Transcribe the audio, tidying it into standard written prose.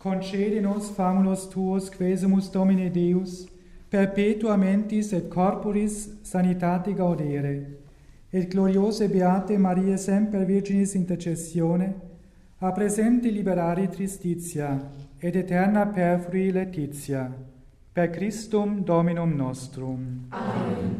concede nos famulus tuos, quesumus Domine Deus, perpetua mentis et corporis sanitate gaudere, et gloriose beate Maria semper Virginis intercessione, a presente liberare tristitia, et eterna perfrui laetitia, per Christum Dominum nostrum. Amen.